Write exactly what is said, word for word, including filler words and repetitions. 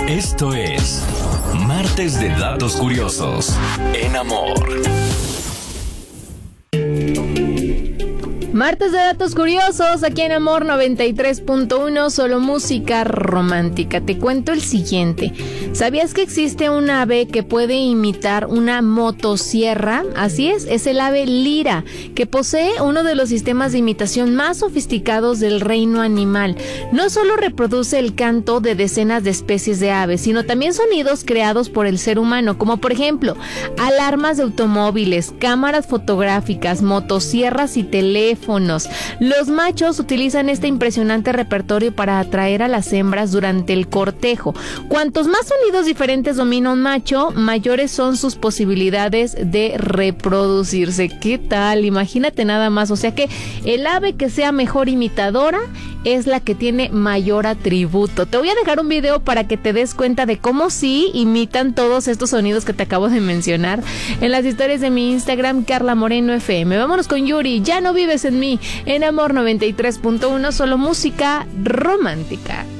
Esto es Martes de Datos Curiosos en Amor. Martes de Datos Curiosos, aquí en Amor noventa y tres punto uno, solo música romántica. Te cuento el siguiente. ¿Sabías que existe un ave que puede imitar una motosierra? Así es, es el ave lira, que posee uno de los sistemas de imitación más sofisticados del reino animal. No solo reproduce el canto de decenas de especies de aves, sino también sonidos creados por el ser humano, como por ejemplo, alarmas de automóviles, cámaras fotográficas, motosierras y teléfonos. Los machos utilizan este impresionante repertorio para atraer a las hembras durante el cortejo. Cuantos más sonidos diferentes domina un macho, mayores son sus posibilidades de reproducirse. ¿Qué tal? Imagínate nada más. O sea que el ave que sea mejor imitadora es la que tiene mayor atributo. Te voy a dejar un video para que te des cuenta de cómo sí imitan todos estos sonidos que te acabo de mencionar en las historias de mi Instagram, Carla Moreno F M. Vámonos con Yuri, Ya no vives en mí, en Amor noventa y tres punto uno, solo música romántica.